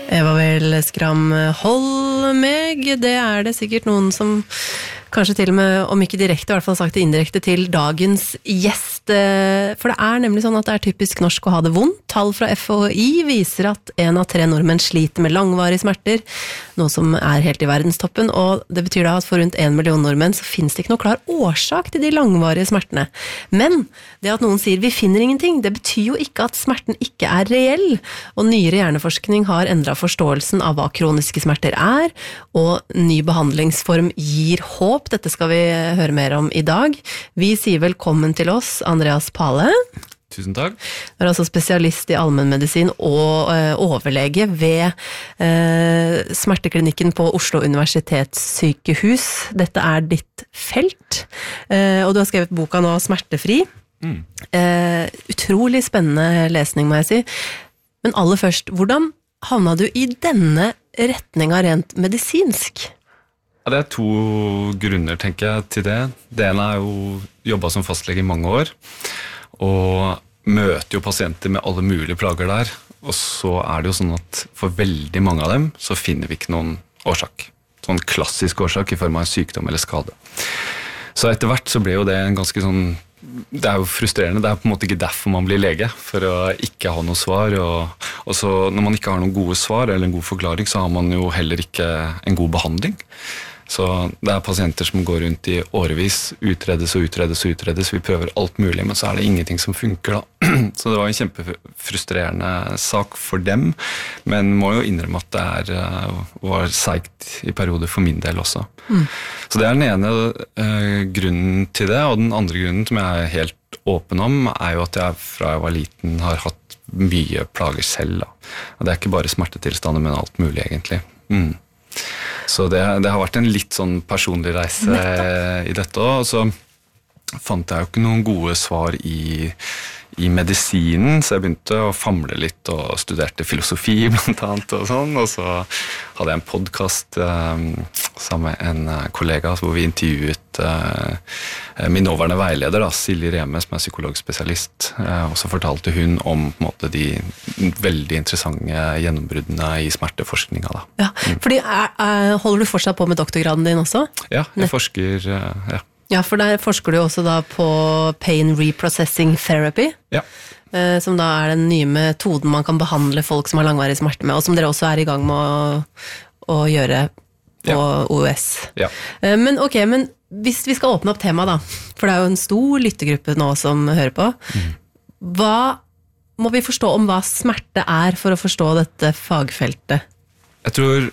Eva Vel Skram Hold meg, det det sikkert noen som kanskje til og med, om ikke direkte, i hvert fall sagt det indirekte til dagens gjest. For det nemlig sånn at det typisk norsk å ha det vondt. Tall fra FHI viser at 1 av 3 nordmenn sliter med langvarige smerter, noe som helt i verdenstoppen, og det betyr da at for rundt 1 million nordmenn så finnes det ikke noe klar årsak til de langvarige smertene. Men det at noen sier vi finner ingenting, det betyr jo ikke at smerten ikke reell, og nyere hjerneforskning har endret forståelsen av hva kroniske smerter og ny behandlingsform gir håp. Dette skal vi høre mer om i dag. Vi sier velkommen til oss, Andreas Pale. Tusen takk. Du altså spesialist i allmennmedisin og overlege ved smerteklinikken på Oslo Universitetssykehus. Dette ditt felt, og du har skrevet boka nå Smertefri. Utrolig spennende lesning, må jeg si. Men aller først, hvordan havna du i denne retningen rent medisinsk? Ja, det 2 grunner, tenker jeg, til det. Det ene jo jobbet som fastlege i mange år, og møter jo pasienter med alle mulige plager der, og så det jo sånn at for veldig mange av dem så finner vi ikke noen årsak. Sånn klassisk årsak i form av en sykdom eller skade. Så etter hvert så ble jo det en ganske sånn, det jo frustrerende, det på en måte ikke derfor man blir lege, for å ikke ha noe svar, og så når man ikke har noen gode svar eller en god forklaring, så har man jo heller ikke en god behandling. Så det pasienter som går rundt i årevis, utredes og utredes og utredes, vi prøver alt mulig, men så det ingenting som funker da. Så det var en kjempefrustrerende sak for dem, men må jo innrømme at det var seigt i perioder for min del også. Så det den ene grunnen til det, og den andre grunnen som jeg helt åpen om, jo at jeg fra jeg var liten har hatt mye plager selv da. Og det ikke bare smertetilstander, men alt mulig egentlig. Så det har vært en litt sånn personlig reise i dette også, og så fant jeg jo ikke noen gode svar i medisinen, så jeg begynte å famle litt og studerte filosofi blant annet og sånn, og så hadde jeg en podcast sammen med en kollega hvor vi intervjuet min nåværende veileder, da, Silje Reme, som psykologspesialist, og så fortalte hun om på en måte, de veldig interessante gjennombruddene i smerteforskninga. Da. Ja, fordi holder du fortsatt på med doktorgraden din også? Ja, jeg forsker, ja. Ja, for der forsker du også da på pain reprocessing therapy, ja. Som da den nye metoden man kan behandle folk som har langvarig smerte med, og som dere også i gang med å gjøre på OUS. Ja. Men ok, men hvis vi skal åpne opp temaet da, for det jo en stor lyttegruppe nå som hører på, hva må vi forstå om hva smerte for å forstå dette fagfeltet? Jeg tror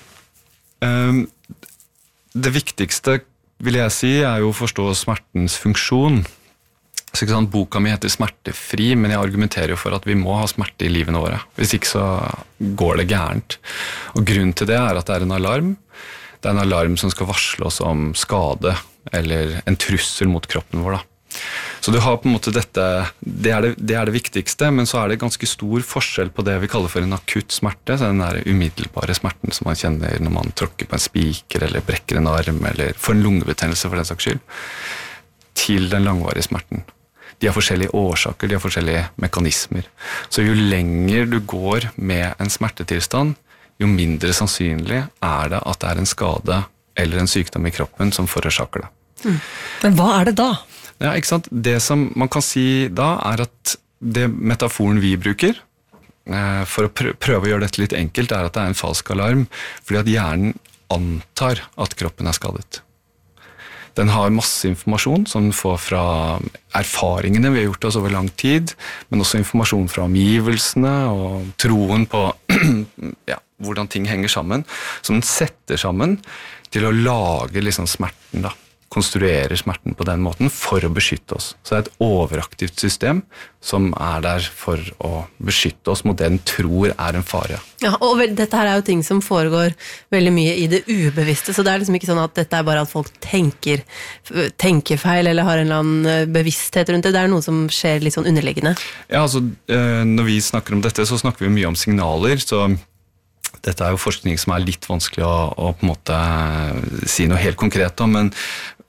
det viktigste vil jeg si, jo å forstå smertens funksjon. Så ikke sant, boka mi heter Smertefri, men jeg argumenterer jo for at vi må ha smerte i livene våre. Hvis ikke så går det gærent. Og grunnen til det at det en alarm. Det en alarm som skal varsle oss om skade, eller en trussel mot kroppen vår da. Så du har på en måte dette, det det viktigste, men så det ganske stor forskjell på det vi kaller for en akutt smerte, så den der umiddelbare smerten som man kjenner når man tråkker på en spiker, eller brekker en arm, eller får en lungebetennelse for den saks skyld, til den langvarige smerten. De har forskjellige årsaker, de har forskjellige mekanismer. Så jo lenger du går med en smertetilstand, jo mindre sannsynlig det at det en skade eller en sykdom i kroppen som forårsaker det. Men hva det da? Ja, ikke sant? Det som man kan si da at det metaforen vi bruker, for å prøve å gjøre dette litt enkelt, at det en falsk alarm, fordi at hjernen antar at kroppen skadet. Den har masse informasjon som den får fra erfaringene vi har gjort oss over lang tid, men også informasjon fra omgivelsene og troen på hvordan ting henger sammen, som den setter sammen til å lage liksom smerten da. Konstruerer smerten på den måten for å beskytte oss. Så det et overaktivt system som der for å beskytte oss mot det den tror en fare. Ja, og dette her jo ting som foregår veldig mye i det ubevisste, så det liksom ikke sånn at dette bare at folk tenker feil eller har en eller annen bevissthet rundt det. Det noe som skjer litt sånn underliggende. Ja, altså når vi snakker om dette, så snakker vi mye om signaler, så dette jo forskning som litt vanskelig å på en måte si noe helt konkret om, men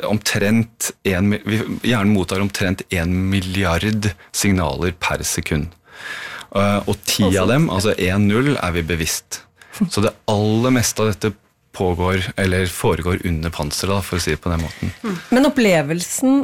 vi gjerne mottar omtrent 1 milliard signaler per sekund. Og 10 av dem, altså 1,0, vi bevisst. Så det aller meste av dette pågår, eller foregår under panseret, da, for å si det på den måten. Men opplevelsen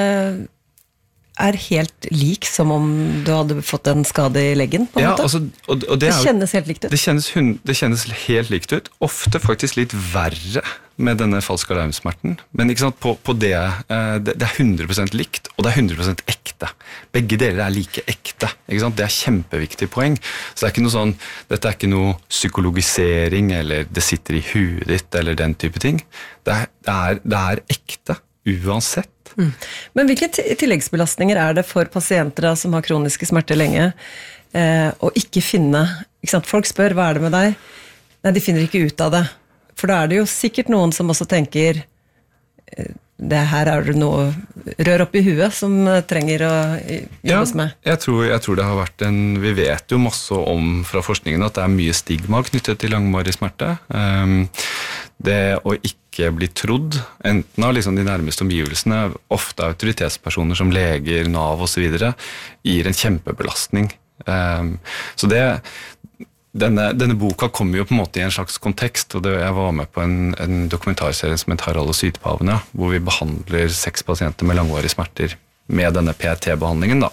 helt lik som om du hadde fått en skade I leggen, på en måte? Altså, og det kjennes helt likt ut? Det kjennes helt likt ut. Ofte faktisk litt verre med denne falske alarmsmerten. Men ikke sant, på det er 100% likt, og det er 100% ekte. Begge deler er like ekte. Ikke sant? Det er kjempeviktig poeng. Så det er ikke noe sånn, dette er ikke noe psykologisering, eller det sitter I huet ditt, eller den type ting. Det er ekte, uansett. Men hvilke tilleggsbelastninger er det for pasienter som har kroniske smerter lenge å ikke finne, ikke sant? Folk spør, hva er det med deg? Nei, de finner ikke ut av det. For da er det jo sikkert noen som også tenker, det her er det noe rør opp I huet som trenger å jobbes med. Jeg tror det har vært vi vet jo masse om fra forskningen at det er mye stigma knyttet til langvarig smerte. Det å ikke bli trodd, enten av liksom de nærmeste omgivelsene, ofte autoritetspersoner som leger, NAV og så videre, gir en kjempebelastning. Så denne boka kommer jo på en måte I en slags kontekst, og jeg var med på en dokumentarserie som heter Harald og sytepavene, hvor vi behandler 6 pasienter med langvarige smerter med denne PRT-behandlingen.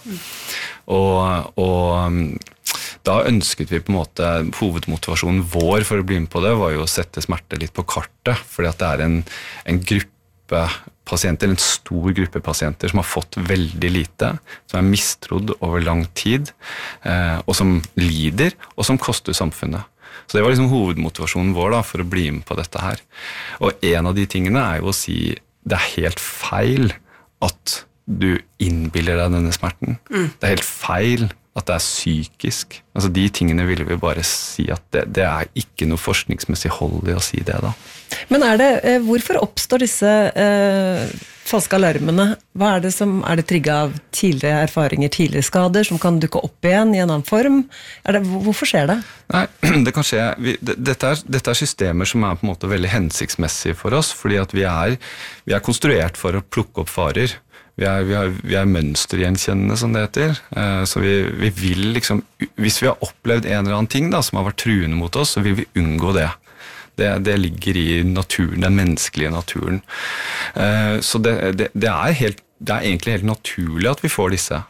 Og da ønsket vi på en måte, hovedmotivasjonen vår for å bli med på det, var jo å sette smerte litt på kartet, fordi at det en gruppe pasienter, en stor gruppe pasienter som har fått veldig lite, som mistrodd over lang tid, og som lider, og som koster samfunnet. Så det var liksom hovedmotivasjonen vår da, for å bli med på dette her. Og en av de tingene jo å si, det helt feil at du innbiller deg denne smerten. Det helt feil at det psykisk. Altså de tingene ville vi bare si at det ikke noe forskningsmessig hold I å si det da. Men hvorfor oppstår disse falske alarmene? Hva det som, det trigget av tidligere erfaringer, tidligere skader, som kan dukke opp igjen I en annen form? Hvorfor skjer det? Nei, det kan skje. Dette systemer som på en måte veldig hensiktsmessige for oss, fordi at vi konstruert for å plukke opp farer. Vi mønstergjenkjennende, som det heter. Så vi vil liksom, hvis vi har opplevd en eller annen ting da, som har vært truende mot oss, så vil vi unngå det. Det ligger I naturen, den menneskelige naturen. Så det egentlig helt naturlig at vi får disse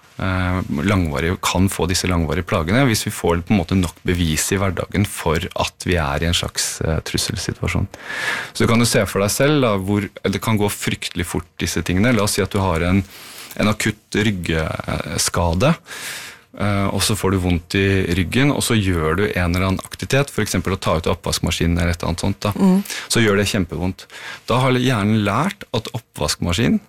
kan få disse langvarige plagene, hvis vi får på en måte nok bevis I hverdagen for at vi I en slags trusselsituasjon. Så du kan jo se for deg selv da, hvor det kan gå fryktelig fort disse tingene. La oss si at du har en akutt ryggskade, og så får du vondt I ryggen, og så gjør du en eller annen aktivitet, for eksempel å ta ut oppvaskmaskinen eller et eller annet sånt da. Så gjør det kjempevondt. Da har hjernen lært at oppvaskmaskinen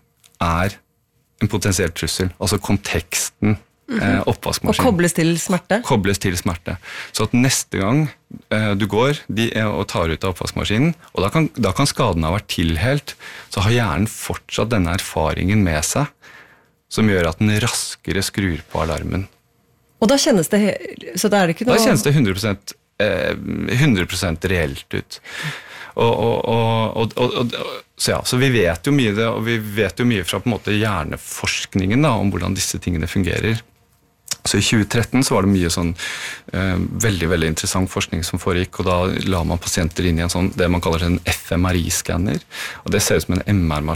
en potensiell trussel, altså konteksten oppvaskmaskin. Og kobles til smerte? Kobles til smerte. Så at neste gang du går og tar ut av oppvaskmaskinen, og da kan skaden ha vært tilhelt, så har hjernen fortsatt denne erfaringen med seg, som gjør at den raskere skrur på alarmen. Og da kjennes det, så da det ikke noe... Da kjennes det 100% reelt ut. Så vi vet jo mye og vi vet jo mye fra på en måte hjerneforskningen da, om hvordan disse tingene fungerer. Så I 2013 så var det mye sånn veldig, veldig interessant forskning som foregikk, og da la man pasienter inn I en sånn, det man kaller en fMRI-skanner, og det ser ut som en